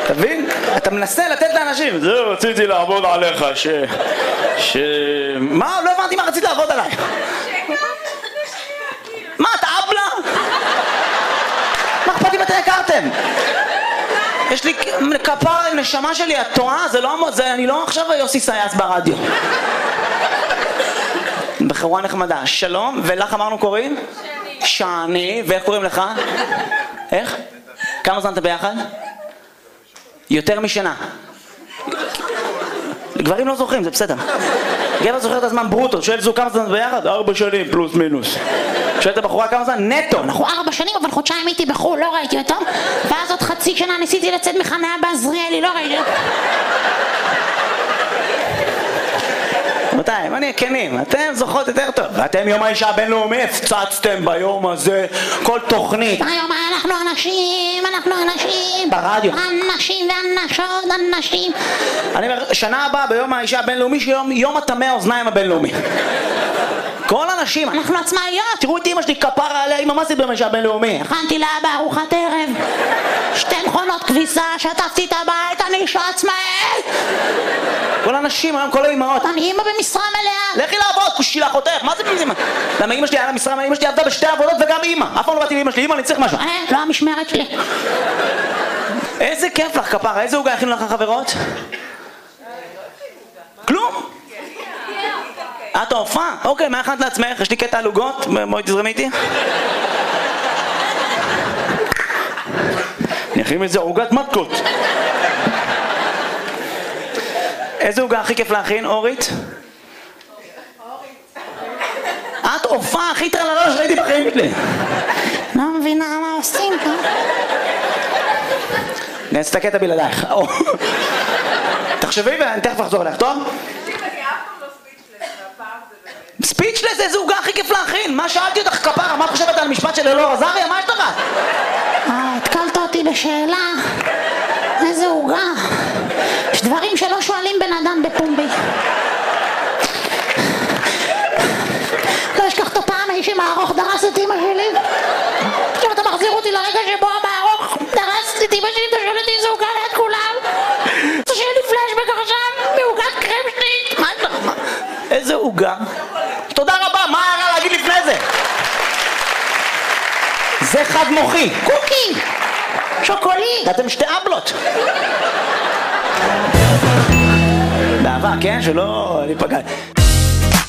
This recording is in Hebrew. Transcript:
תבין? אתה מנסה לתת לאנשים, זה רציתי לעבוד עליך, מה? לא הבנתי מה רצית לעבוד עליי. מה, אתה אבלה? מה אכפת אם אתם הכרתם? יש לי כפרה עם נשמה שלי, את טועה, אני לא עכשיו יוסי סייס ברדיו. בחורה נחמדה, שלום, ולך אמרנו קוראים? שני, ואיך קוראים לך? איך? כמה זמן אתה ביחד? יותר משנה. גברים לא זוכרים, זה בסדר. גבר זוכר את הזמן ברוטו, שואל זו כמה זמן ביחד? 4 שנים פלוס מינוס. שואל את הבחורה כמה זמן? נטו. אנחנו 4 שנים, אבל חודשיים הייתי בחו"ל, לא ראיתי אותו. ואז עוד חצי שנה ניסיתי לצאת מחניה בעזריאלי, לא ראיתי אותו. רבותיי, אם אני כנים, אתם זוכרות יותר טוב. ואתם יום האישה הבינלאומי הפצצתם ביום הזה כל תוכנית. היום אנחנו אנשים. ברדיו. אנשים ואנשות, אנשים. אני אומר, שנה הבאה ביום האישה הבינלאומי, שיום הטמא האוזניים הבינלאומי. כל אנשים, אנחנו עצמאיות. תראו את אמא שלי, כפרה עליה, אמא, מה עשית ביום האישה הבינלאומי? הכנתי לה בארוחת ערב 2 מכונות כביסה, שטפתי את הבית, אני אישה עצמאית. כל האנשים, היום כל האמהות. אני אמא במשרה מלאה. לכי לעבוד, כושי לאחותך, מה זה במשרה? למה אמא שלי היה לה משרה, אמא שלי עבדה בשתי עבודות וגם אמא. אף פעם לא באתי לאמא שלי, אמא, אני צריך משהו. לא המשמרת שלי. איזה כיף לך, כפרה, איזה עוגה הכינו לך חברות? כלום. את ההופעה? אוקיי, מה הכנת לעצמך? יש לי קטע על עוגות, בואי תזרמי איתי. אני אכין איזה עוגת מתקות. איזה עוגה הכי כיף להכין, אורית? את הופעה הכי טרללה שראיתי בחיים שלי. לא מבינה מה עושים פה. נעשה את הקטע בלעדייך. תחשבי ואני תכף אחזור אליך, טוב? ספיצ'לס, איזה עוגה הכי כיף להכין? מה שאלתי אותך, כפרה? מה את חושבת על המשפט של אלאור עזריה? מה יש לך? התקלת אותי בשאלה. איזה עוגה. יש דברים שלא שואלים בן אדם בפומבי. לא אשכח את הפעם האיש עם הארוך דרס את אמא שלי. עכשיו אתה מחזיר אותי לרגע שבו המארוך דרס את אמא שלי, אתה שואל אותי איזה עוגה ליד כולם. זה שיהיה לי פלשבק עכשיו מעוגת קרם שלי. מה יש לך? איזה עוגה? תודה רבה, מה היה להגיד לפני זה? זה חד מוחי. קוקי. שוקוליד. אתם שתי אבלות. באהבה, כן? שלא ניפגע.